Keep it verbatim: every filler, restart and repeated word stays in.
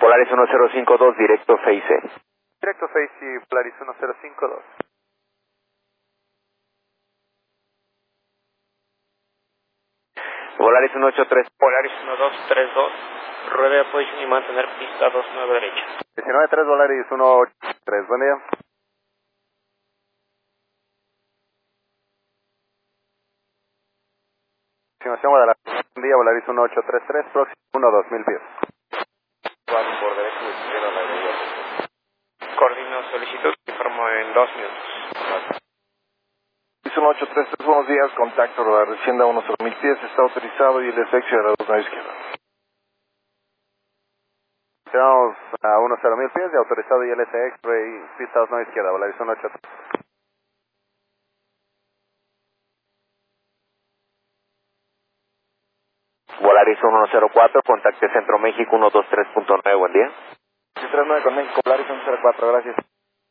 Volaris uno cero cinco dos, directo seis C. Directo seis y Polaris uno cero cinco dos. Volaris uno ocho tres. Polaris uno dos tres dos, ruede a posición y mantener pista dos nueve derecha. diecinueve tres Volaris uno ocho tres, buen día. Estimación Guadalajara, buen día, Volaris uno ocho tres tres, próximo uno dos mil pies. Vamos por derecha y izquierda la derecha. Coordino solicitud, informo en dos minutos. uno ocho tres tres, buenos días, contacto radar descienda a unos cero mil pies, está autorizado y el efecto de la dos a izquierda. Tenemos a unos cero mil pies de autorizado y L S X-ray, pista dos a izquierda, Volaris uno ocho tres. Volaris uno cero cuatro, contacte Centro México uno dos tres punto nueve, buen día. tres nueve con México, Volaris uno cero cuatro, gracias.